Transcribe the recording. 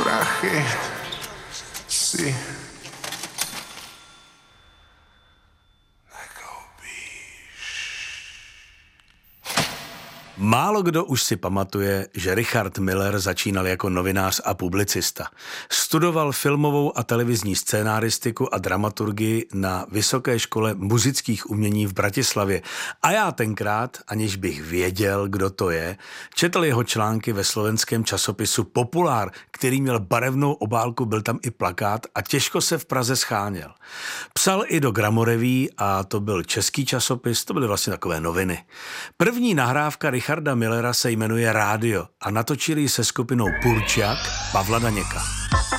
strachy si Málo kdo už si pamatuje, že Richard Miller začínal jako novinář a publicista. Studoval filmovou a televizní scénáristiku a dramaturgii na Vysoké škole muzických umění v Bratislavě. A já tenkrát, aniž bych věděl, kdo to je, četl jeho články ve slovenském časopisu Populár, který měl barevnou obálku, byl tam i plakát a těžko se v Praze scháněl. Psal i do Gramoreví a to byl český časopis, to byly vlastně takové noviny. První nahrávka Richarda Millera se jmenuje Rádio a natočili se skupinou Purčák Pavla Daněka.